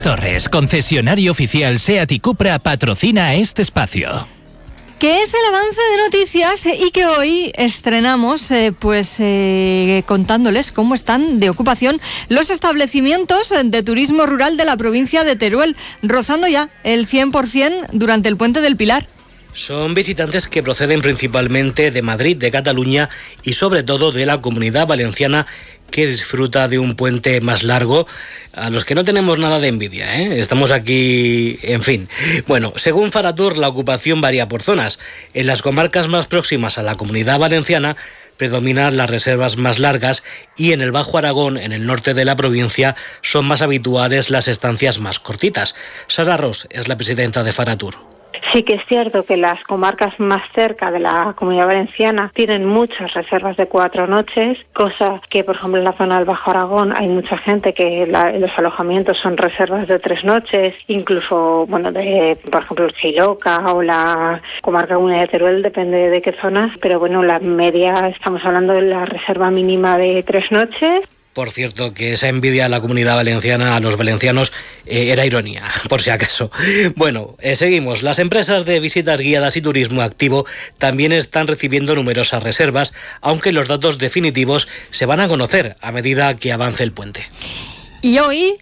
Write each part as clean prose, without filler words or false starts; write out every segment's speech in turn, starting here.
Torres, concesionario oficial SEAT y Cupra, patrocina este espacio. Que es el avance de noticias y que hoy estrenamos contándoles cómo están de ocupación los establecimientos de turismo rural de la provincia de Teruel, rozando ya el 100% durante el Puente del Pilar. Son visitantes que proceden principalmente de Madrid, de Cataluña y sobre todo de la Comunidad Valenciana, que disfruta de un puente más largo, a los que no tenemos nada de envidia, ¿eh? Estamos aquí, en fin. Bueno, según Faratur, la ocupación varía por zonas. En las comarcas más próximas a la Comunidad Valenciana predominan las reservas más largas y en el Bajo Aragón, en el norte de la provincia, son más habituales las estancias más cortitas. Sara Ros es la presidenta de Faratur. Sí que es cierto que las comarcas más cerca de la Comunidad Valenciana tienen muchas reservas de 4 noches, cosa que, por ejemplo, en la zona del Bajo Aragón hay mucha gente que los alojamientos son reservas de 3 noches, incluso, por ejemplo, el Chiloca o la comarca Comunidad de Teruel, depende de qué zonas, pero bueno, la media, estamos hablando de la reserva mínima de 3 noches. Por cierto, que esa envidia a la Comunidad Valenciana, a los valencianos, era ironía, por si acaso. Bueno, seguimos. Las empresas de visitas guiadas y turismo activo también están recibiendo numerosas reservas, aunque los datos definitivos se van a conocer a medida que avance el puente. Y hoy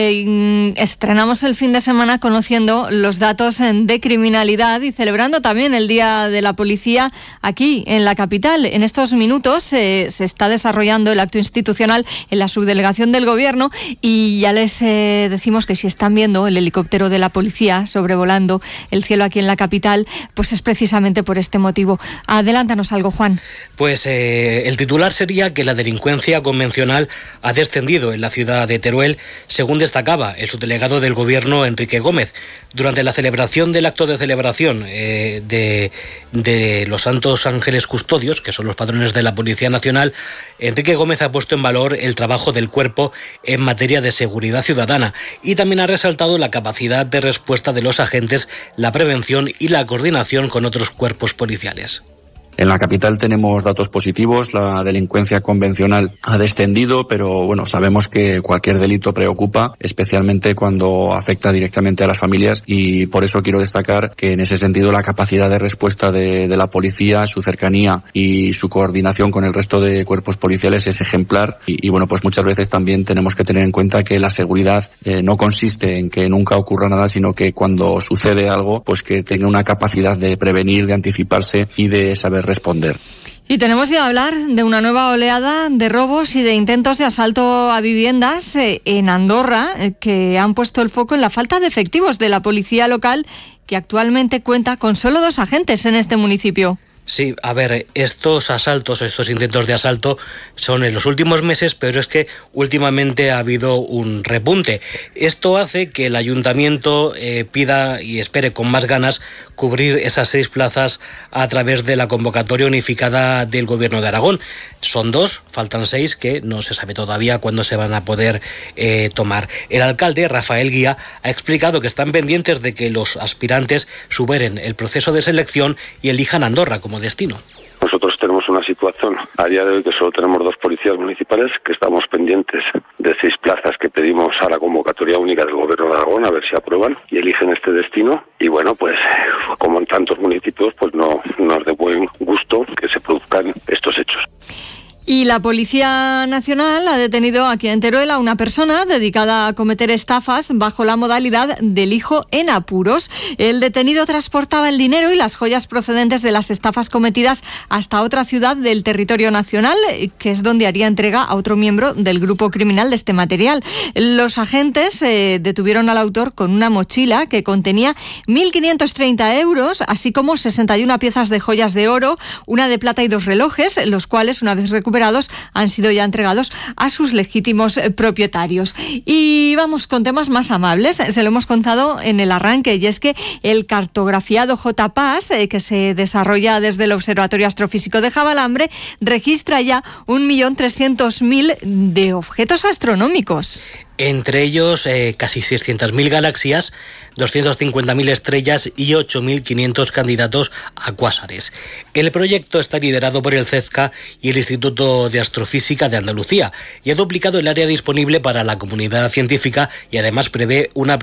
estrenamos el fin de semana conociendo los datos de criminalidad y celebrando también el Día de la Policía aquí en la capital. En estos minutos se está desarrollando el acto institucional en la subdelegación del Gobierno y ya les decimos que si están viendo el helicóptero de la policía sobrevolando el cielo aquí en la capital, pues es precisamente por este motivo. Adelántanos algo, Juan. Pues el titular sería que la delincuencia convencional ha descendido en la ciudad de Teruel, según destacaba el subdelegado del Gobierno, Enrique Gómez. Durante la celebración del acto de celebración de los Santos Ángeles Custodios, que son los patrones de la Policía Nacional, Enrique Gómez ha puesto en valor el trabajo del cuerpo en materia de seguridad ciudadana y también ha resaltado la capacidad de respuesta de los agentes, la prevención y la coordinación con otros cuerpos policiales. En la capital tenemos datos positivos, la delincuencia convencional ha descendido, pero bueno, sabemos que cualquier delito preocupa, especialmente cuando afecta directamente a las familias, y por eso quiero destacar que en ese sentido la capacidad de respuesta de la policía, su cercanía y su coordinación con el resto de cuerpos policiales es ejemplar y bueno, pues muchas veces también tenemos que tener en cuenta que la seguridad no consiste en que nunca ocurra nada, sino que cuando sucede algo, pues que tenga una capacidad de prevenir, de anticiparse y de saber responder. Y tenemos que hablar de una nueva oleada de robos y de intentos de asalto a viviendas en Andorra, que han puesto el foco en la falta de efectivos de la policía local, que actualmente cuenta con solo 2 agentes en este municipio. Sí, a ver, estos asaltos, estos intentos de asalto son en los últimos meses, pero es que últimamente ha habido un repunte. Esto hace que el ayuntamiento pida y espere con más ganas cubrir esas 6 plazas a través de la convocatoria unificada del Gobierno de Aragón. Son 2, faltan 6 que no se sabe todavía cuándo se van a poder tomar. El alcalde, Rafael Guía, ha explicado que están pendientes de que los aspirantes superen el proceso de selección y elijan Andorra como destino. Nosotros tenemos una situación a día de hoy que solo tenemos 2 policías municipales, que estamos pendientes de 6 plazas que pedimos a la convocatoria única del Gobierno de Aragón, a ver si aprueban y eligen este destino. Y bueno, pues como en tantos municipios, pues no es de buen gusto que se produzcan estos hechos. Y la Policía Nacional ha detenido aquí en Teruel a una persona dedicada a cometer estafas bajo la modalidad del hijo en apuros. El detenido transportaba el dinero y las joyas procedentes de las estafas cometidas hasta otra ciudad del territorio nacional, que es donde haría entrega a otro miembro del grupo criminal de este material. Los agentes detuvieron al autor con una mochila que contenía 1.530 euros, así como 61 piezas de joyas de oro, una de plata y 2 relojes, los cuales, una vez recuperados, han sido ya entregados a sus legítimos propietarios. Y vamos con temas más amables. Se lo hemos contado en el arranque, y es que el cartografiado JPAS, que se desarrolla desde el Observatorio Astrofísico de Javalambre, registra ya 1.300.000 de objetos astronómicos. Entre ellos casi 600.000 galaxias, 250.000 estrellas y 8.500 candidatos a cuásares. El proyecto está liderado por el CEZCA y el Instituto de Astrofísica de Andalucía y ha duplicado el área disponible para la comunidad científica y además prevé una